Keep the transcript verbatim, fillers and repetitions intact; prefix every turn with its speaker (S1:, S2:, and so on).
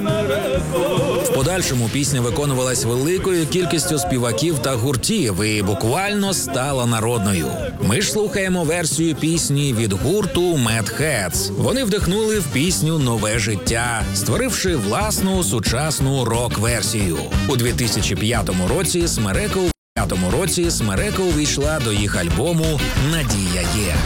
S1: В подальшому пісня виконувалась великою кількістю співаків та гуртів і буквально стала народною. Ми ж слухаємо версію пісні від гурту Mad Hats. Вони вдихнули в пісню нове життя, створивши власну сучасну рок-версію. У дві тисячі п'ятому році Смерека У дві тисячі п'ятому році Смерека увійшла до їх альбому «Надія є».